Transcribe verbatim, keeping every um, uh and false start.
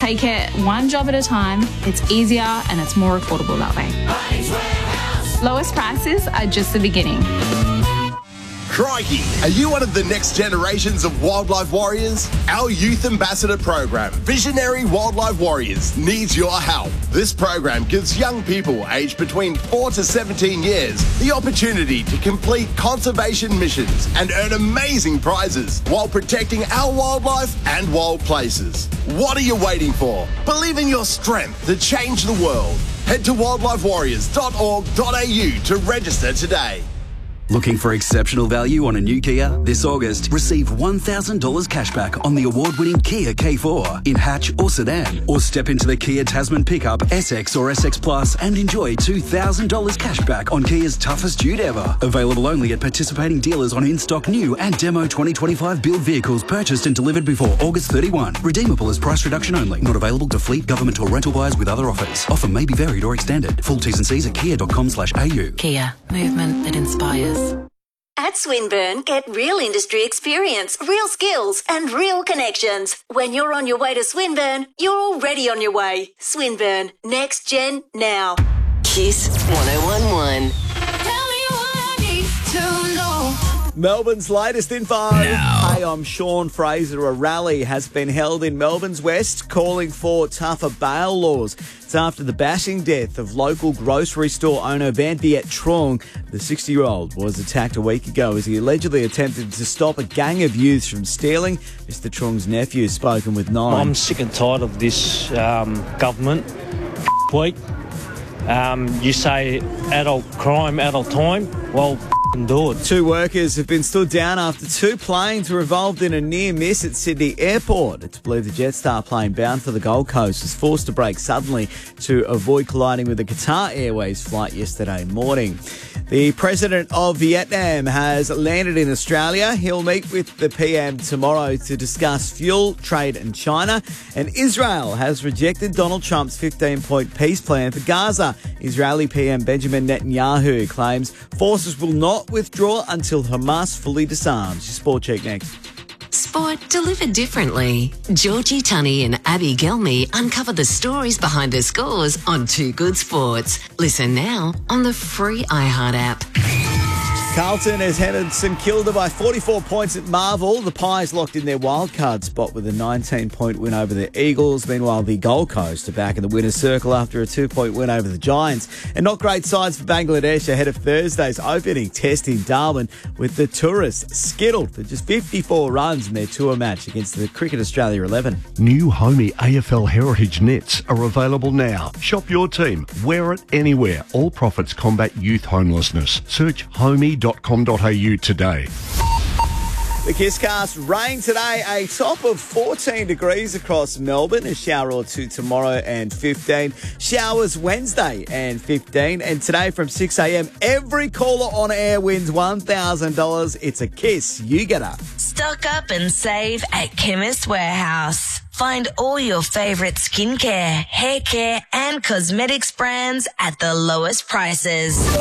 Take it one job at a time. It's easier and it's more affordable that way. Lowest prices are just the beginning. Crikey, are you one of the next generations of wildlife warriors? Our Youth Ambassador program, Visionary Wildlife Warriors, needs your help. This program gives young people aged between four to seventeen years the opportunity to complete conservation missions and earn amazing prizes while protecting our wildlife and wild places. What are you waiting for? Believe in your strength to change the world. Head to wildlife warriors dot org dot a u to register today. Looking for exceptional value on a new Kia? This August, receive one thousand dollars cashback on the award-winning Kia K four in hatch or sedan. Or step into the Kia Tasman pickup, S X or S X Plus and enjoy two thousand dollars cashback on Kia's toughest dude ever. Available only at participating dealers on in-stock new and demo twenty twenty-five build vehicles purchased and delivered before August thirty-first. Redeemable as price reduction only. Not available to fleet, government or rental buyers with other offers. Offer may be varied or extended. Full T's and C's at kia dot com slash a u. Kia. Movement that inspires. At Swinburne, get real industry experience, real skills, and real connections. When you're on your way to Swinburne, you're already on your way. Swinburne, next gen now. Kiss one oh one one. Tell me what I need to know. Melbourne's latest info. Now. Hey, I'm Sean Fraser. A rally has been held in Melbourne's West calling for tougher bail laws. It's after the bashing death of local grocery store owner Van Viet Trong. The sixty-year-old was attacked a week ago as he allegedly attempted to stop a gang of youths from stealing. Mister Trong's nephew has spoken with Nine. I'm sick and tired of this um, government week. Um, you say adult crime, adult time. Well, do it. Two workers have been stood down after two planes were involved in a near miss at Sydney Airport. It's believed the Jetstar plane bound for the Gold Coast was forced to brake suddenly to avoid colliding with the Qatar Airways flight yesterday morning. The President of Vietnam has landed in Australia. He'll meet with the P M tomorrow to discuss fuel, trade and China. And Israel has rejected Donald Trump's fifteen-point peace plan for Gaza. Israeli P M Benjamin Netanyahu claims forces will not withdraw until Hamas fully disarms. Your Sport Check next. Sport delivered differently. Georgie Tunney and Abby Gelmy uncover the stories behind the scores on Two Good Sports. Listen now on the free iHeart app. Carlton has headed St Kilda by forty-four points at Marvel. The Pies locked in their wildcard spot with a nineteen-point win over the Eagles. Meanwhile, the Gold Coast are back in the winner's circle after a two-point win over the Giants. And not great sides for Bangladesh ahead of Thursday's opening test in Darwin, with the tourists skittled for just fifty-four runs in their tour match against the Cricket Australia eleven. New Homey A F L Heritage nets are available now. Shop your team. Wear it anywhere. All profits combat youth homelessness. Search homey dot com dot a u today. The Kisscast, rain today, a top of fourteen degrees across Melbourne, a shower or two tomorrow and fifteen, showers Wednesday and fifteen, and today from six a m, every caller on air wins one thousand dollars. It's a Kiss. You get up. Stock up and save at Chemist Warehouse. Find all your favourite skincare, hair care and cosmetics brands at the lowest prices.